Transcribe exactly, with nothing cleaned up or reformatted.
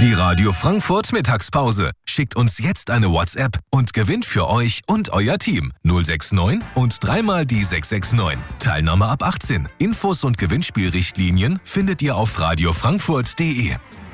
Die Radio Frankfurt Mittagspause. Schickt uns jetzt eine WhatsApp und gewinnt für euch und euer Team null sechs neun und dreimal die sechs sechs neun. Teilnahme ab achtzehn. Infos und Gewinnspielrichtlinien findet ihr auf radiofrankfurt punkt de.